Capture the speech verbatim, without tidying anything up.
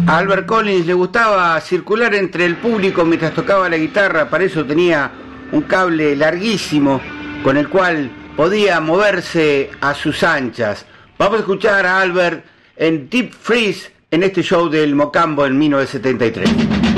A Albert Collins le gustaba circular entre el público mientras tocaba la guitarra, para eso tenía un cable larguísimo con el cual podía moverse a sus anchas. Vamos a escuchar a Albert en Deep Freeze en este show del Mocambo en mil novecientos setenta y tres.